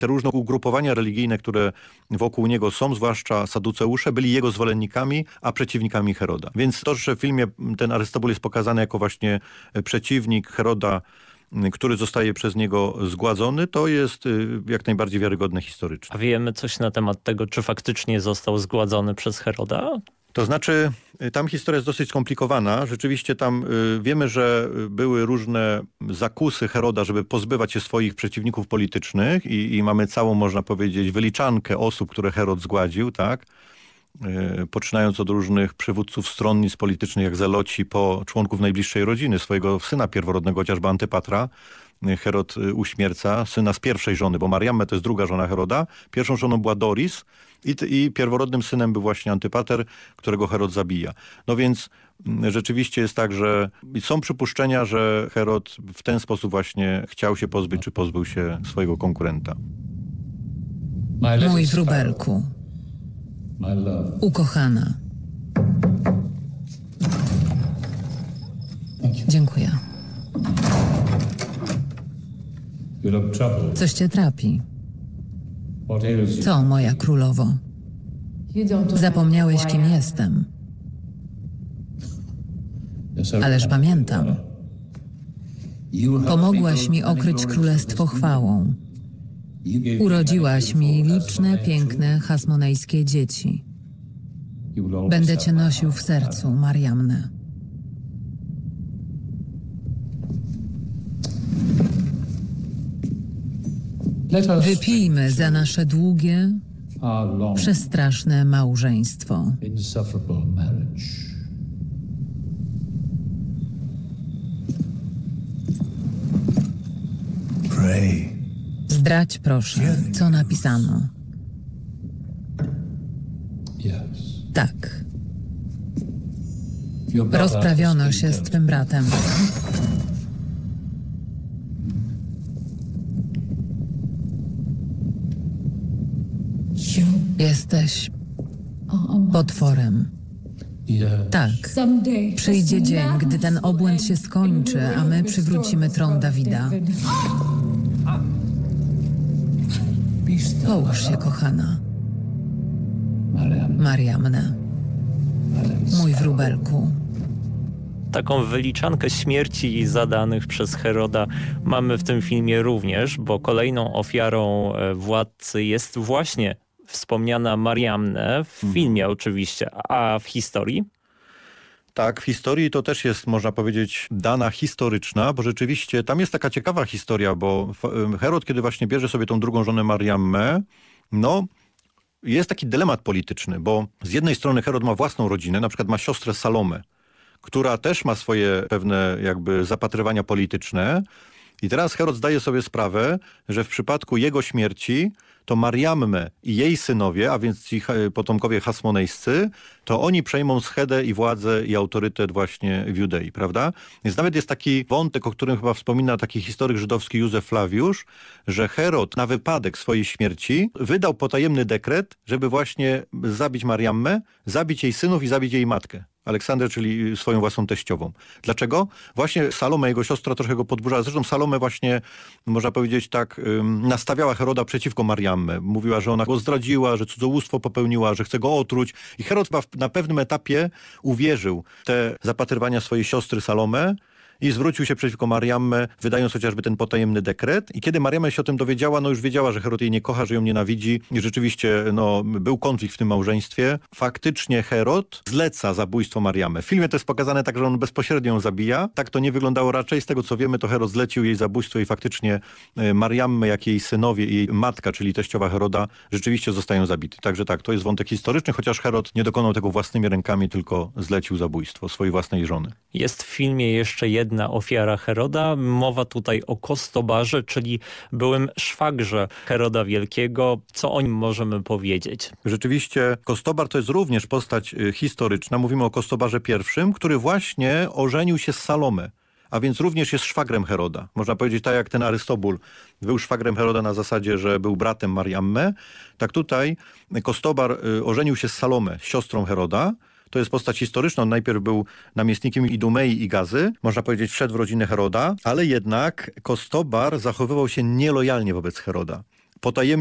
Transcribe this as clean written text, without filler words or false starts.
te różne ugrupowania religijne, które wokół niego są, zwłaszcza Saduceusze, byli jego zwolennikami, a przeciwnikami Heroda. Więc to, że w filmie ten Arystobul jest pokazany jako właśnie przeciwnik Heroda, który zostaje przez niego zgładzony, to jest jak najbardziej wiarygodne historycznie. A wiemy coś na temat tego, czy faktycznie został zgładzony przez Heroda? To znaczy, tam historia jest dosyć skomplikowana. Rzeczywiście tam wiemy, że były różne zakusy Heroda, żeby pozbywać się swoich przeciwników politycznych i mamy całą, można powiedzieć, wyliczankę osób, które Herod zgładził, tak? Poczynając od różnych przywódców stronnic politycznych, jak Zeloci, po członków najbliższej rodziny, swojego syna pierworodnego, chociażby Antypatra. Herod uśmierca syna z pierwszej żony, bo Mariamme to jest druga żona Heroda. Pierwszą żoną była Doris i pierworodnym synem był właśnie Antypater, którego Herod zabija. No więc rzeczywiście jest tak, że są przypuszczenia, że Herod w ten sposób właśnie chciał się pozbyć, czy pozbył się swojego konkurenta. Mój wróbelku, ukochana. Dziękuję. Coś cię trapi. Co, moja królowo? Zapomniałeś, kim jestem. Ależ pamiętam. Pomogłaś mi okryć królestwo chwałą. Urodziłaś mi liczne, piękne, hasmonejskie dzieci. Będę cię nosił w sercu, Mariamne. Wypijmy za nasze długie, przestraszne małżeństwo. Zdradź proszę, co napisano. Tak. Rozprawiono się z twym bratem. Jesteś potworem. Tak. Przyjdzie dzień, gdy ten obłęd się skończy, a my przywrócimy tron Dawida. Połóż się, kochana. Mariamne. Mój wróbelku. Taką wyliczankę śmierci zadanych przez Heroda mamy w tym filmie również, bo kolejną ofiarą władcy jest właśnie wspomniana Mariamne, w filmie oczywiście, a w historii? Tak, w historii to też jest, można powiedzieć, dana historyczna, bo rzeczywiście tam jest taka ciekawa historia, bo Herod, kiedy właśnie bierze sobie tą drugą żonę Mariammę, no jest taki dylemat polityczny, bo z jednej strony Herod ma własną rodzinę, na przykład ma siostrę Salomę, która też ma swoje pewne jakby zapatrywania polityczne i teraz Herod zdaje sobie sprawę, że w przypadku jego śmierci to Mariammę i jej synowie, a więc ci potomkowie hasmonejscy, to oni przejmą schedę i władzę i autorytet właśnie w Judei, prawda? Więc nawet jest taki wątek, o którym chyba wspomina taki historyk żydowski Józef Flawiusz, że Herod na wypadek swojej śmierci wydał potajemny dekret, żeby właśnie zabić Mariammę, zabić jej synów i zabić jej matkę. Aleksandrę, czyli swoją własną teściową. Dlaczego? Właśnie Salome, jego siostra, trochę go podburzała. Zresztą Salome właśnie, można powiedzieć tak, nastawiała Heroda przeciwko Mariammę. Mówiła, że ona go zdradziła, że cudzołóstwo popełniła, że chce go otruć. I Herod chyba na pewnym etapie uwierzył te zapatrywania swojej siostry Salome i zwrócił się przeciwko Mariammę, wydając chociażby ten potajemny dekret. I kiedy Mariamma się o tym dowiedziała, no już wiedziała, że Herod jej nie kocha, że ją nienawidzi. I rzeczywiście no, był konflikt w tym małżeństwie. Faktycznie Herod zleca zabójstwo Mariammy. W filmie to jest pokazane tak, że on bezpośrednio ją zabija. Tak to nie wyglądało raczej. Z tego co wiemy, to Herod zlecił jej zabójstwo i faktycznie Mariammę, jak jej synowie i jej matka, czyli teściowa Heroda, rzeczywiście zostają zabity. Także tak, to jest wątek historyczny, chociaż Herod nie dokonał tego własnymi rękami, tylko zlecił zabójstwo swojej własnej żony. Jest w filmie jeszcze jedna ofiara Heroda. Mowa tutaj o Kostobarze, czyli byłym szwagrze Heroda Wielkiego. Co o nim możemy powiedzieć? Rzeczywiście Kostobar to jest również postać historyczna. Mówimy o Kostobarze I, który właśnie ożenił się z Salome, a więc również jest szwagrem Heroda. Można powiedzieć tak jak ten Arystobul był szwagrem Heroda na zasadzie, że był bratem Mariamme, tak tutaj Kostobar ożenił się z Salome, siostrą Heroda. To jest postać historyczna. On najpierw był namiestnikiem Idumei i Gazy. Można powiedzieć, wszedł w rodzinę Heroda, ale jednak Kostobar zachowywał się nielojalnie wobec Heroda. potajemnie